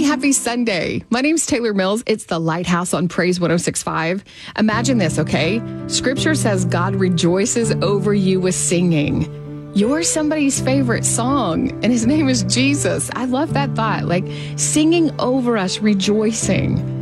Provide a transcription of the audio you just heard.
happy Sunday. My name's Taylor Mills. It's the Lighthouse on Praise 106.5. Imagine this, okay? Scripture says God rejoices over you with singing. You're somebody's favorite song, and his name is Jesus. I love that thought, like singing over us, rejoicing.